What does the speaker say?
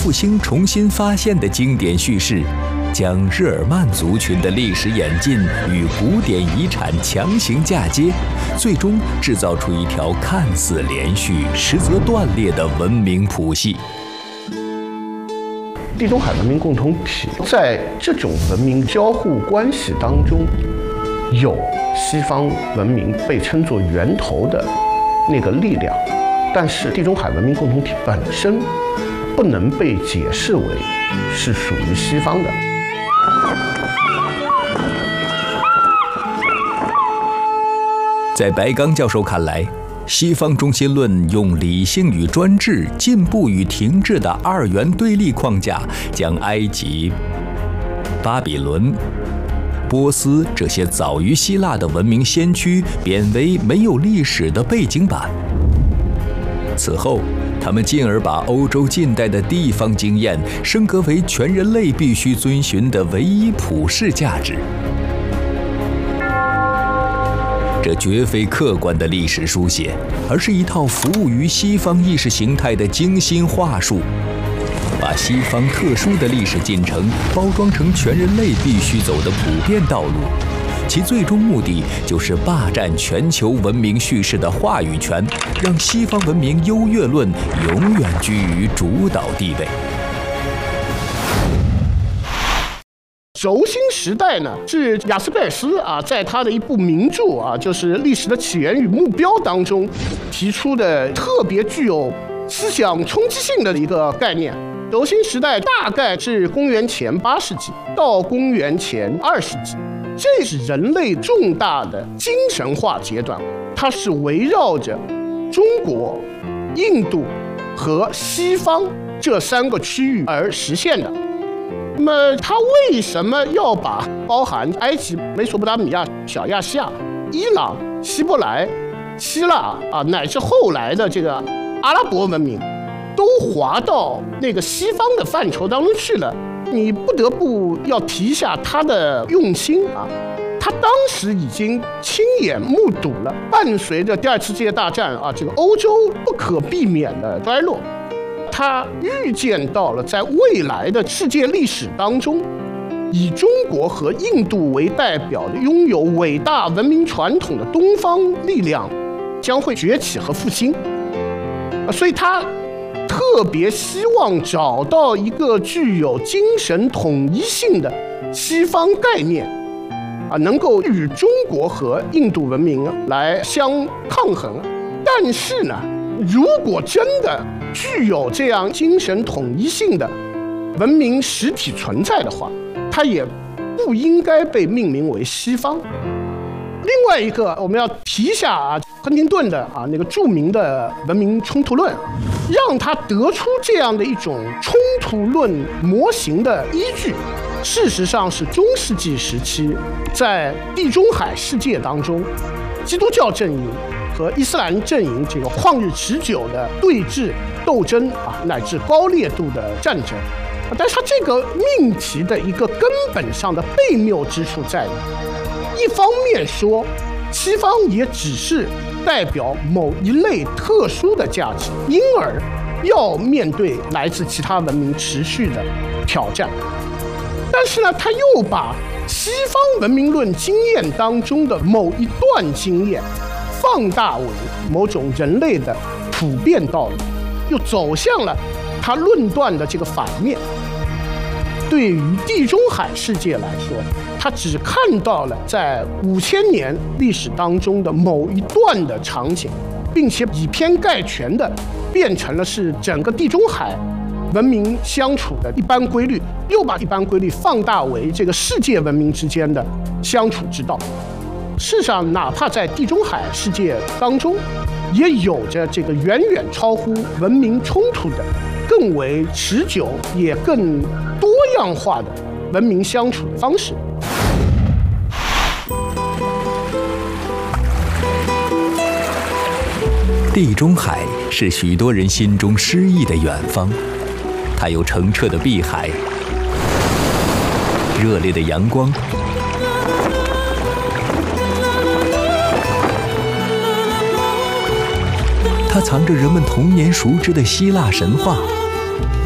复兴重新发现的经典叙事，将日耳曼族群的历史演进与古典遗产强行嫁接，最终制造出一条看似连续，实则断裂的文明谱系。 地中海文明共同体在这种文明交互关系当中，有西方文明被称作源头的那个力量，但是地中海文明共同体本身不能被解释为是属于西方的。 在白刚教授看来，西方中心论用理性与专制、进步与停滞的二元对立框架，将埃及、巴比伦、波斯这些早于希腊的文明先驱贬为没有历史的背景板。此后，他们进而把欧洲近代的地方经验升格为全人类必须遵循的唯一普世价值。这绝非客观的历史书写，而是一套服务于西方意识形态的精心话术，把西方特殊的历史进程包装成全人类必须走的普遍道路，其最终目的就是霸占全球文明叙事的话语权，让西方文明优越论永远居于主导地位。 轴心时代呢，是雅斯贝尔斯在他的一部名著就是《历史的起源与目标》当中提出的特别具有思想冲击性的一个概念。轴心时代大概是公元前8世纪到公元前2世纪，这是人类重大的精神化阶段，它是围绕着中国、印度和西方这3个区域而实现的。那么他为什么要把包含埃及、美索不达米亚、小亚细亚、伊朗、希伯来、希腊乃至后来的这个阿拉伯文明都划到那个西方的范畴当中去了？你不得不要提一下他的用心他当时已经亲眼目睹了伴随着第2次世界大战这个欧洲不可避免的衰落。他预见到了在未来的世界历史当中，以中国和印度为代表的拥有伟大文明传统的东方力量将会崛起和复兴，所以他特别希望找到一个具有精神统一性的西方概念能够与中国和印度文明来相抗衡。但是呢，如果真的具有这样精神统一性的文明实体存在的话，它也不应该被命名为西方。另外一个我们要提一下亨廷顿的那个著名的文明冲突论，让他得出这样的一种冲突论模型的依据，事实上是中世纪时期在地中海世界当中，基督教阵营和伊斯兰阵营这个旷日持久的对峙斗争乃至高烈度的战争。但是它这个命题的一个根本上的悖谬之处在于，一方面说西方也只是代表某一类特殊的价值，因而要面对来自其他文明持续的挑战，但是呢，他又把西方文明论经验当中的某一段经验放大为某种人类的普遍道理，又走向了他论断的这个反面。对于地中海世界来说，他只看到了在5000年历史当中的某一段的场景，并且以偏概全的变成了是整个地中海文明相处的一般规律，又把一般规律放大为这个世界文明之间的相处之道。事实上，哪怕在地中海世界当中，也有着这个远远超乎文明冲突的、更为持久也更多样化的文明相处的方式。 地中海是许多人心中诗意的远方，它有澄澈的碧海、热烈的阳光、它藏着人们童年熟知的希腊神话。